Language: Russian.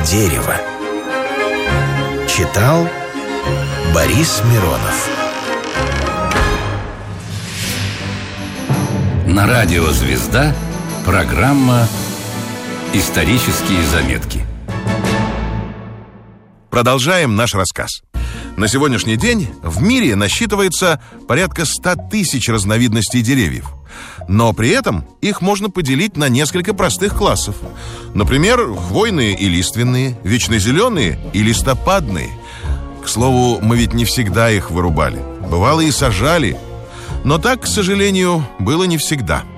дерево. Читал Борис Миронов. На радио «Звезда» программа «Исторические заметки». Продолжаем наш рассказ. На сегодняшний день в мире насчитывается порядка 100 тысяч разновидностей деревьев. Но при этом их можно поделить на несколько простых классов. Например, хвойные и лиственные, вечнозеленые и листопадные. К слову, мы ведь не всегда их вырубали. Бывало и сажали. Но так, к сожалению, было не всегда.